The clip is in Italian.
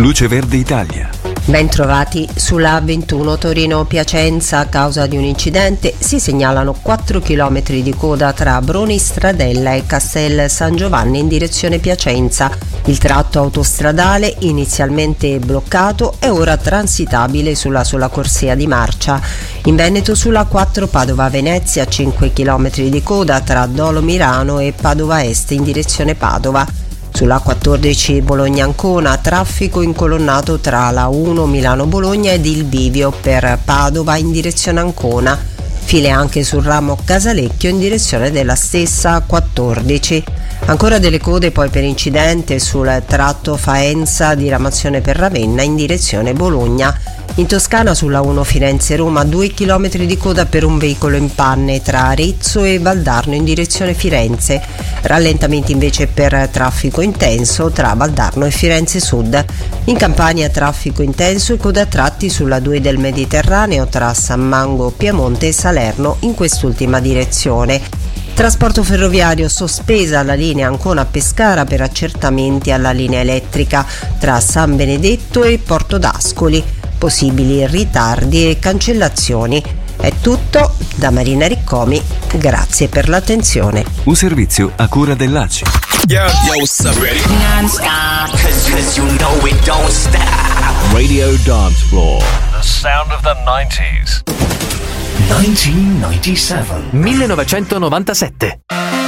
Luce Verde Italia. Bentrovati. Sulla A21 Torino-Piacenza, a causa di un incidente, si segnalano 4 km di coda tra Broni Stradella e Castel San Giovanni in direzione Piacenza. Il tratto autostradale, inizialmente bloccato, è ora transitabile sulla sola corsia di marcia. In Veneto, sulla 4 Padova-Venezia, 5 km di coda tra Dolo Mirano e Padova Est in direzione Padova. Sulla 14 Bologna-Ancona, traffico incolonnato tra la 1 Milano-Bologna ed il bivio per Padova in direzione Ancona. File anche sul ramo Casalecchio in direzione della stessa 14. Ancora delle code poi per incidente sul tratto Faenza diramazione per Ravenna in direzione Bologna. In Toscana, sulla 1 Firenze-Roma, 2 km di coda per un veicolo in panne tra Arezzo e Valdarno in direzione Firenze. Rallentamenti invece per traffico intenso tra Valdarno e Firenze Sud. In Campania, traffico intenso e coda a tratti sulla 2 del Mediterraneo tra San Mango, Piemonte e Salerno in quest'ultima direzione. Trasporto ferroviario, sospesa la linea Ancona-Pescara per accertamenti alla linea elettrica tra San Benedetto e Porto d'Ascoli. Possibili ritardi e cancellazioni. È tutto da Marina Riccomi, grazie per l'attenzione. Un servizio a cura dell'ACI. Radio Dance Floor. The sound of the 90s. 1997. 1997.